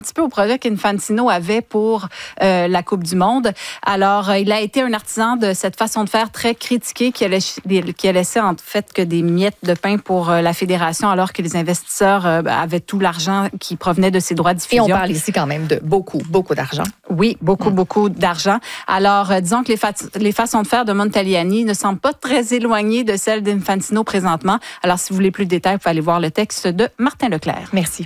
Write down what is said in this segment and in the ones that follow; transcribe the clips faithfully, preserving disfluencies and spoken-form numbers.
Un petit peu au projet qu'Infantino avait pour euh, la Coupe du Monde. Alors, euh, il a été un artisan de cette façon de faire très critiquée qui a, laissé, qui a laissé en fait que des miettes de pain pour euh, la fédération alors que les investisseurs euh, avaient tout l'argent qui provenait de ses droits de diffusion. Et on parle ici quand même de beaucoup, beaucoup d'argent. Oui, beaucoup, mmh. beaucoup d'argent. Alors, euh, disons que les, fa- les façons de faire de Montaliani ne semblent pas très éloignées de celles d'Infantino présentement. Alors, si vous voulez plus de détails, vous pouvez aller voir le texte de Martin Leclerc. Merci.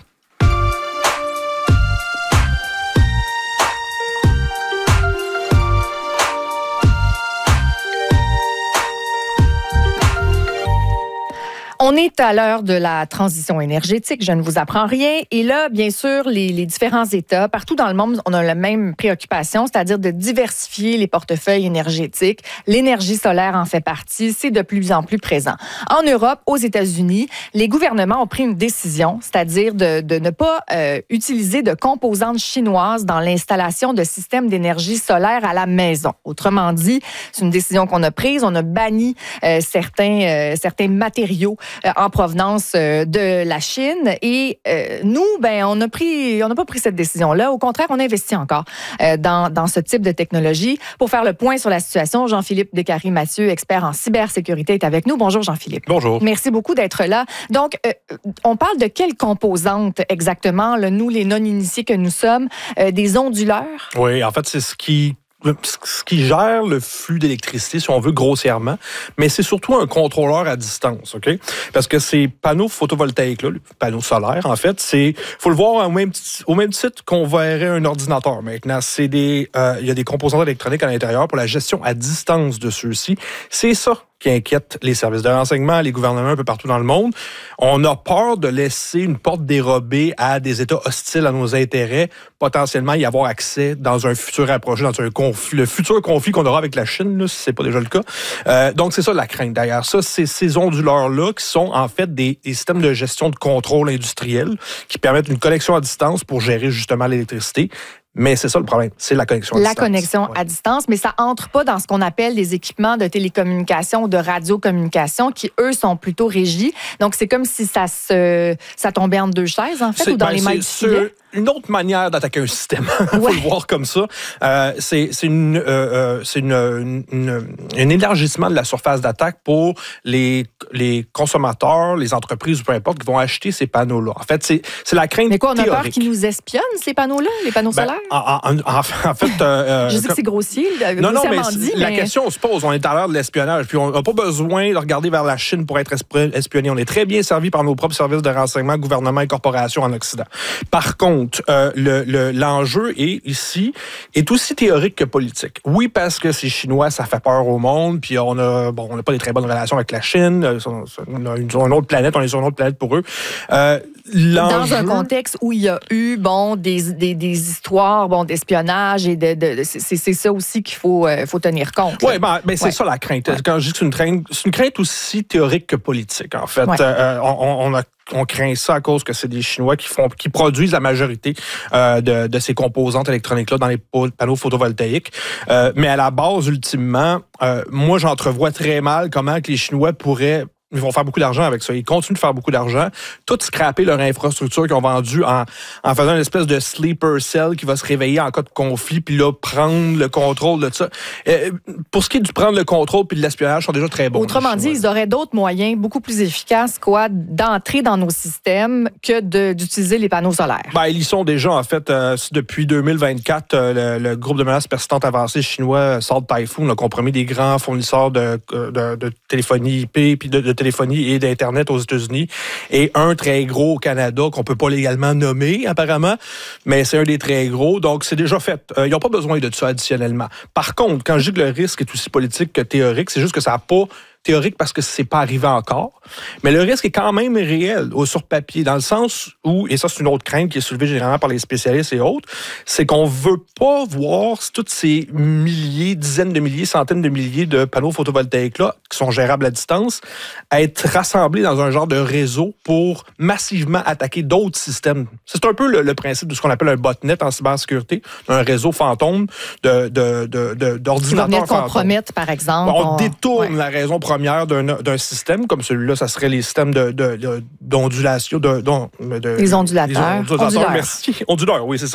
On est à l'heure de la transition énergétique, je ne vous apprends rien. Et là, bien sûr, les, les différents États, partout dans le monde, on a la même préoccupation, c'est-à-dire de diversifier les portefeuilles énergétiques. L'énergie solaire en fait partie, c'est de plus en plus présent. En Europe, aux États-Unis, les gouvernements ont pris une décision, c'est-à-dire de, de ne pas euh, utiliser de composantes chinoises dans l'installation de systèmes d'énergie solaire à la maison. Autrement dit, c'est une décision qu'on a prise, on a banni euh, certains, euh, certains matériaux en provenance de la Chine. Et euh, nous, ben, on a pris, on n'a pas pris cette décision-là. Au contraire, on investit encore euh, dans, dans ce type de technologie. Pour faire le point sur la situation, Jean-Philippe Descaries-Mathieu, expert en cybersécurité, est avec nous. Bonjour, Jean-Philippe. Bonjour. Merci beaucoup d'être là. Donc, euh, on parle de quelles composantes exactement, là, nous, les non-initiés que nous sommes, euh, des onduleurs? Oui, en fait, c'est ce qui... ce qui gère le flux d'électricité, si on veut, grossièrement, mais c'est surtout un contrôleur à distance, OK? Parce que ces panneaux photovoltaïques-là, les panneaux solaires, en fait, c'est, faut le voir au même, au même titre qu'on verrait un ordinateur maintenant. C'est des, euh, il y a des composants électroniques à l'intérieur pour la gestion à distance de ceux-ci. C'est ça qui inquiète les services de renseignement, les gouvernements un peu partout dans le monde. On a peur de laisser une porte dérobée à des États hostiles à nos intérêts, potentiellement y avoir accès dans un futur approché, dans un conflit, le futur conflit qu'on aura avec la Chine, là, si c'est pas déjà le cas. Euh, donc, c'est ça la crainte derrière ça. C'est ces onduleurs-là qui sont en fait des, des systèmes de gestion de contrôle industriel qui permettent une connexion à distance pour gérer justement l'électricité. Mais c'est ça le problème, c'est la connexion à la distance. La connexion ouais. à distance, mais ça entre pas dans ce qu'on appelle des équipements de télécommunication ou de radiocommunication qui, eux, sont plutôt régis. Donc, c'est comme si ça se ça tombait entre deux chaises, en fait, c'est, ou dans ben, les mailles du filet. Une autre manière d'attaquer un système, il ouais. faut le voir comme ça. Euh, c'est c'est, une, euh, c'est une, une, une, un élargissement de la surface d'attaque pour les, les consommateurs, les entreprises, peu importe, qui vont acheter ces panneaux-là. En fait, c'est, c'est la crainte Mais quoi, on théorique. a peur qu'ils nous espionnent, ces panneaux-là, les panneaux ben, solaires? En, en, en, en fait... Euh, Je sais que c'est grossier, non, non, mais, dit, la mais... question se pose. On est à l'heure de l'espionnage, puis on n'a pas besoin de regarder vers la Chine pour être espionné. On est très bien servi par nos propres services de renseignement, gouvernements et corporations en Occident. Par contre, euh, le Le, l'enjeu est ici est aussi théorique que politique. Oui, parce que c'est chinois, ça fait peur au monde, puis on a bon, on n'a pas des très bonnes relations avec la Chine, on a une, une autre planète, on est sur une autre planète pour eux. Euh, Dans un contexte où il y a eu bon des, des, des histoires bon d'espionnage et de, de, de c'est, c'est ça aussi qu'il faut euh, faut tenir compte. Oui, ben, ben c'est ouais. ça la crainte. Ouais. Quand je dis que c'est une crainte, c'est une crainte aussi théorique que politique. En fait, ouais. euh, on, on a On craint ça à cause que c'est des Chinois qui font, qui produisent la majorité euh, de, de ces composantes électroniques-là dans les panneaux photovoltaïques. Euh, mais à la base, ultimement, euh, moi, j'entrevois très mal comment que les Chinois pourraient... Ils vont faire beaucoup d'argent avec ça. Ils continuent de faire beaucoup d'argent. Tout scraper leur infrastructure qu'ils ont vendue en, en faisant une espèce de sleeper cell qui va se réveiller en cas de conflit, puis là, prendre le contrôle de ça. Euh, pour ce qui est du prendre le contrôle puis de l'espionnage, ils sont déjà très bons. Autrement dit, ils auraient d'autres moyens beaucoup plus efficaces quoi, d'entrer dans nos systèmes que de, d'utiliser les panneaux solaires. Ben, ils y sont déjà, en fait, euh, depuis deux mille vingt-quatre, euh, le, le groupe de menaces persistantes avancées chinois, Salt Typhoon, a compromis des grands fournisseurs de, de, de téléphonie I P puis de, de téléphonie et d'Internet aux États-Unis, et un très gros au Canada qu'on peut pas légalement nommer, apparemment, mais c'est un des très gros, donc c'est déjà fait. Euh, ils n'ont pas besoin de ça additionnellement. Par contre, quand je dis que le risque est aussi politique que théorique, c'est juste que ça n'a pas théorique parce que c'est pas arrivé encore, mais le risque est quand même réel au sur papier, dans le sens où, et ça c'est une autre crainte qui est soulevée généralement par les spécialistes et autres, c'est qu'on veut pas voir toutes ces milliers, dizaines de milliers, centaines de milliers de panneaux photovoltaïques-là, qui sont gérables à distance, être rassemblés dans un genre de réseau pour massivement attaquer d'autres systèmes. C'est un peu le, le principe de ce qu'on appelle un botnet en cybersécurité, un réseau fantôme de, de, de, de, d'ordinateurs qui va venir fantômes. compromettre, par exemple. On, on on... détourne ouais. la raison première première d'un, d'un système, comme celui-là, ça serait les systèmes de, de, de, d'ondulation. De, de, de, les ondulateurs. Les ondulateurs, Onduleurs. merci. Onduleurs, oui, c'est ça.